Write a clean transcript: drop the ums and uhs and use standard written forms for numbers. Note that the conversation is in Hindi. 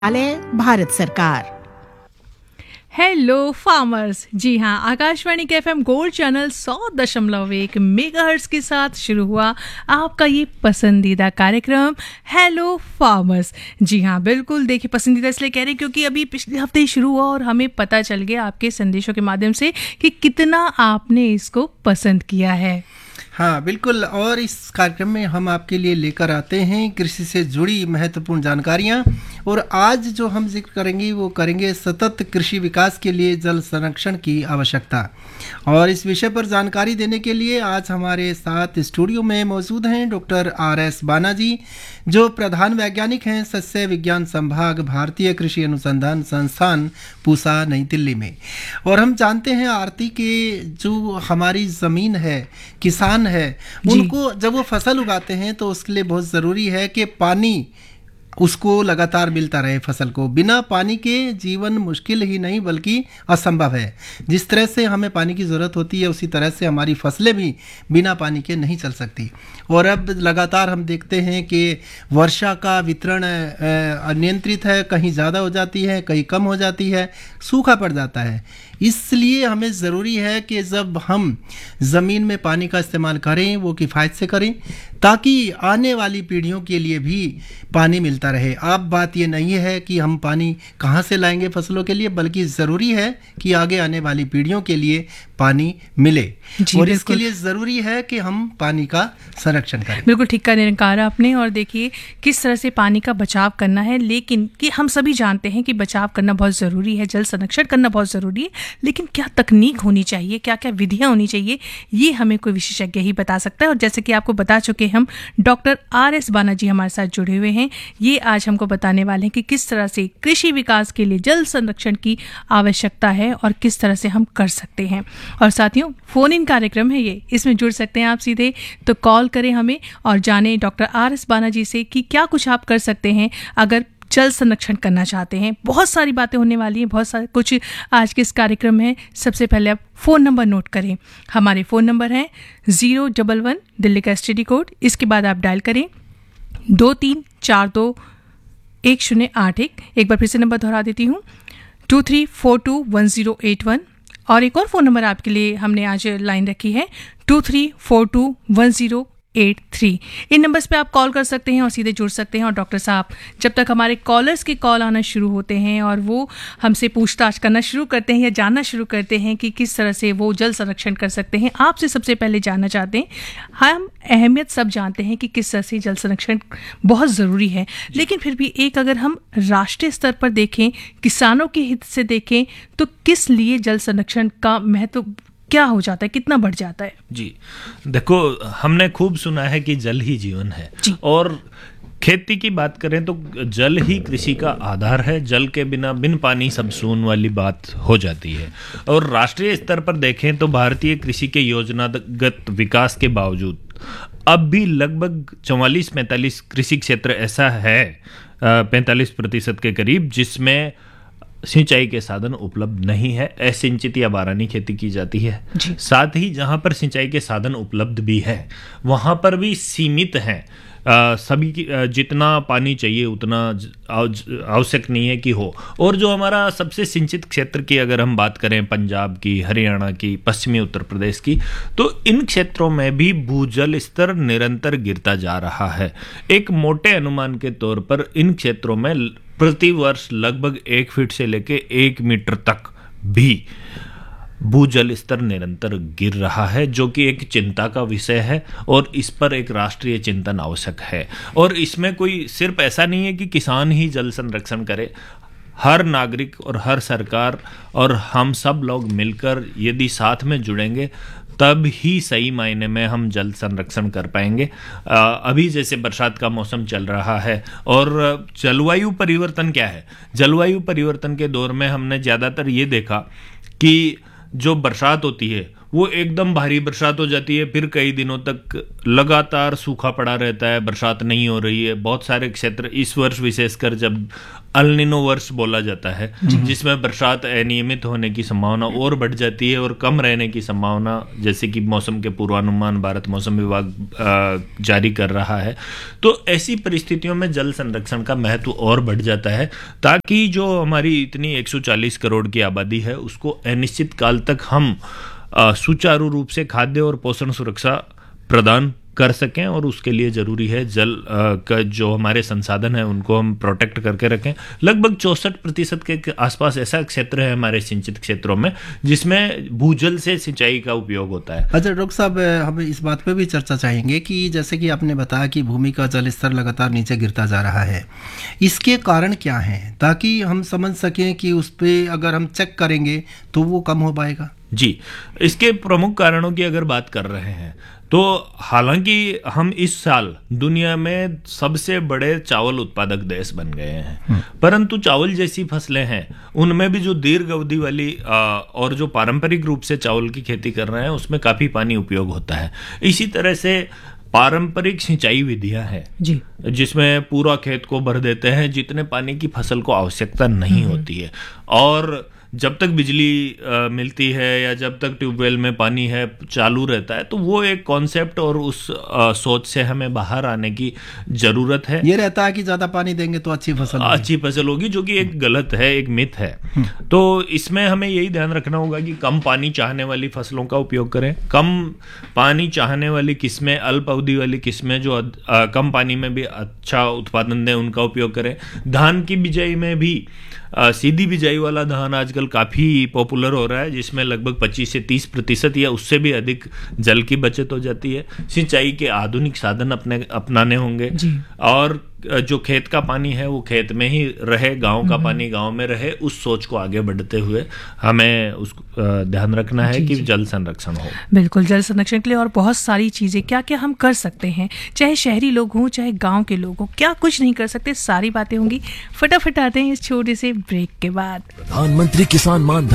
भारत सरकार। हेलो फार्मर्स, जी हाँ, आकाशवाणी के एफएम गोल्ड चैनल 100.1 मेगाहर्ट्ज के साथ शुरू हुआ आपका ये पसंदीदा कार्यक्रम हेलो फार्मर्स। जी हाँ, बिल्कुल, देखिए पसंदीदा इसलिए कह रहे हैं क्योंकि अभी पिछले हफ्ते ही शुरू हुआ और हमें पता चल गया आपके संदेशों के माध्यम से कि कितना आपने इसको पसंद किया है। हाँ बिल्कुल, और इस कार्यक्रम में हम आपके लिए लेकर आते हैं कृषि से जुड़ी महत्वपूर्ण जानकारियाँ। और आज जो हम जिक्र करेंगे वो करेंगे सतत कृषि विकास के लिए जल संरक्षण की आवश्यकता। और इस विषय पर जानकारी देने के लिए आज हमारे साथ स्टूडियो में मौजूद हैं डॉक्टर RS बाना जी, जो प्रधान वैज्ञानिक हैं सस्य विज्ञान संभाग, भारतीय कृषि अनुसंधान संस्थान, पूसा, नई दिल्ली में। और हम जानते हैं आरती के जो हमारी ज़मीन है, किसान है, उनको जब वो फसल उगाते हैं तो उसके लिए बहुत ज़रूरी है कि पानी उसको लगातार मिलता रहे। फसल को बिना पानी के जीवन मुश्किल ही नहीं बल्कि असंभव है। जिस तरह से हमें पानी की ज़रूरत होती है उसी तरह से हमारी फसलें भी बिना पानी के नहीं चल सकती। और अब लगातार हम देखते हैं कि वर्षा का वितरण अनियंत्रित है, कहीं ज़्यादा हो जाती है, कहीं कम हो जाती है, सूखा पड़ जाता है। इसलिए हमें ज़रूरी है कि जब हम ज़मीन में पानी का इस्तेमाल करें वो किफ़ायत से करें ताकि आने वाली पीढ़ियों के लिए भी पानी मिलता रहे। अब बात ये नहीं है कि हम पानी कहाँ से लाएंगे फसलों के लिए, बल्कि ज़रूरी है कि आगे आने वाली पीढ़ियों के लिए पानी मिले। और इसके लिए ज़रूरी है कि हम पानी का संरक्षण करें। बिल्कुल ठीक का निरंकार आपने। और देखिए किस तरह से पानी का बचाव करना है, लेकिन कि हम सभी जानते हैं कि बचाव करना बहुत ज़रूरी है, जल संरक्षण करना बहुत ज़रूरी है, लेकिन क्या तकनीक होनी चाहिए, क्या क्या विधियाँ होनी चाहिए, ये हमें कोई विशेषज्ञ ही बता सकता है। और जैसे कि आपको बता चुके हम, डॉक्टर RS बाना जी हमारे साथ जुड़े हुए हैं। ये आज हमको बताने वाले हैं कि किस तरह से कृषि विकास के लिए जल संरक्षण की आवश्यकता है और किस तरह से हम कर सकते हैं। और साथियों, फोन इन कार्यक्रम है ये, इसमें जुड़ सकते हैं आप सीधे, तो कॉल करें हमें और जानें डॉक्टर RS बाना जी से कि क्या कुछ आप कर सकते हैं अगर जल संरक्षण करना चाहते हैं। बहुत सारी बातें होने वाली हैं, बहुत सारा कुछ आज के इस कार्यक्रम में। सबसे पहले आप फ़ोन नंबर नोट करें। हमारे फ़ोन नंबर हैं 011 दिल्ली का STD कोड, इसके बाद आप डायल करें 23421081। एक बार फिर से नंबर दोहरा देती हूँ, 23421081। और एक और फ़ोन नंबर आपके लिए हमने आज लाइन रखी है 23421083। इन नंबर्स पे आप कॉल कर सकते हैं और सीधे जुड़ सकते हैं। और डॉक्टर साहब, जब तक हमारे कॉलर्स के कॉल आना शुरू होते हैं और वो हमसे पूछताछ करना शुरू करते हैं या जानना शुरू करते हैं कि किस तरह से वो जल संरक्षण कर सकते हैं, आपसे सबसे पहले जानना चाहते हैं। हम अहमियत सब जानते हैं कि किस तरह से जल संरक्षण बहुत ज़रूरी है, लेकिन फिर भी एक अगर हम राष्ट्रीय स्तर पर देखें, किसानों के हित से देखें, तो किस लिए जल संरक्षण का महत्व क्या हो जाता है, कितना बढ़ जाता है? जी देखो, हमने खूब सुना है कि जल ही जीवन है। और खेती की बात करें तो जल ही कृषि का आधार है। जल के बिन पानी सब सून वाली बात हो जाती है। और राष्ट्रीय स्तर पर देखें तो भारतीय कृषि के योजनागत विकास के बावजूद अब भी लगभग 44-45 कृषि क्षेत्र ऐसा है, 45% के करीब, जिसमें सिंचाई के साधन उपलब्ध नहीं है। असिंचित या बारानी खेती की जाती है। साथ ही जहां पर सिंचाई के साधन उपलब्ध भी है वहां पर भी सीमित हैं। सभी की जितना पानी चाहिए उतना आवश्यक नहीं है कि हो। और जो हमारा सबसे सिंचित क्षेत्र की अगर हम बात करें, पंजाब की, हरियाणा की, पश्चिमी उत्तर प्रदेश की, तो इन क्षेत्रों में भी भूजल स्तर निरंतर गिरता जा रहा है। एक मोटे अनुमान के तौर पर इन क्षेत्रों में प्रति वर्ष लगभग 1 फीट से लेकर 1 मीटर तक भी भूजल स्तर निरंतर गिर रहा है, जो कि एक चिंता का विषय है और इस पर एक राष्ट्रीय चिंतन आवश्यक है। और इसमें कोई सिर्फ ऐसा नहीं है कि किसान ही जल संरक्षण करे, हर नागरिक और हर सरकार और हम सब लोग मिलकर यदि साथ में जुड़ेंगे तब ही सही मायने में हम जल संरक्षण कर पाएंगे। अभी जैसे बरसात का मौसम चल रहा है और जलवायु परिवर्तन क्या है, जलवायु परिवर्तन के दौर में हमने ज़्यादातर ये देखा कि जो बरसात होती है वो एकदम भारी बरसात हो जाती है, फिर कई दिनों तक लगातार सूखा पड़ा रहता है, बरसात नहीं हो रही है। बहुत सारे क्षेत्र इस वर्ष विशेषकर जब अल नीनो वर्ष बोला जाता है, जिसमें बरसात अनियमित होने की संभावना और बढ़ जाती है और कम रहने की संभावना, जैसे कि मौसम के पूर्वानुमान भारत मौसम विभाग जारी कर रहा है। तो ऐसी परिस्थितियों में जल संरक्षण का महत्व और बढ़ जाता है, ताकि जो हमारी इतनी 140 करोड़ की आबादी है उसको अनिश्चित काल तक हम सुचारू रूप से खाद्य और पोषण सुरक्षा प्रदान कर सकें। और उसके लिए जरूरी है जल का जो हमारे संसाधन है उनको हम प्रोटेक्ट करके रखें। लगभग 64% के आसपास ऐसा क्षेत्र है हमारे सिंचित क्षेत्रों में जिसमें भूजल से सिंचाई का उपयोग होता है। अच्छा डॉक्टर साहब, हम इस बात पे भी चर्चा चाहेंगे कि जैसे कि आपने बताया कि भूमि का जल स्तर लगातार नीचे गिरता जा रहा है, इसके कारण क्या हैं, ताकि हम समझ सकें कि उस पर अगर हम चेक करेंगे तो वो कम हो पाएगा। जी, इसके प्रमुख कारणों की अगर बात कर रहे हैं तो हालांकि हम इस साल दुनिया में सबसे बड़े चावल उत्पादक देश बन गए हैं, परंतु चावल जैसी फसलें हैं उनमें भी जो दीर्घ अवधि वाली और जो पारंपरिक रूप से चावल की खेती कर रहे हैं उसमें काफी पानी उपयोग होता है। इसी तरह से पारंपरिक सिंचाई विधियां हैं जी, जिसमें पूरा खेत को भर देते हैं, जितने पानी की फसल को आवश्यकता नहीं होती है। और जब तक बिजली मिलती है या जब तक ट्यूबवेल में पानी है चालू रहता है, तो वो एक कॉन्सेप्ट और उस सोच से हमें बाहर आने की जरूरत है। ये रहता है कि ज्यादा पानी देंगे तो अच्छी फसल होगी, जो कि एक गलत है, एक मिथ है। तो इसमें हमें यही ध्यान रखना होगा कि कम पानी चाहने वाली फसलों का उपयोग करें, कम पानी चाहने वाली किस्में, अल्प अवधि वाली किस्में जो कम पानी में भी अच्छा उत्पादन दें उनका उपयोग करें। धान की बिजाई में भी सीधी बिजाई वाला धान आजकल काफी पॉपुलर हो रहा है, जिसमें लगभग 25 से 30% या उससे भी अधिक जल की बचत हो जाती है। सिंचाई के आधुनिक साधन अपनाने होंगे और जो खेत का पानी है वो खेत में ही रहे, गांव का पानी गांव में रहे, उस सोच को आगे बढ़ते हुए हमें उसको ध्यान रखना है कि जल संरक्षण हो। बिल्कुल, जल संरक्षण के लिए और बहुत सारी चीजें क्या क्या हम कर सकते हैं, चाहे शहरी लोग हों चाहे गांव के लोग हों, क्या कुछ नहीं कर सकते, सारी बातें होंगी। फटाफट आते हैं इस छोटे से ब्रेक के बाद। प्रधानमंत्री किसान मान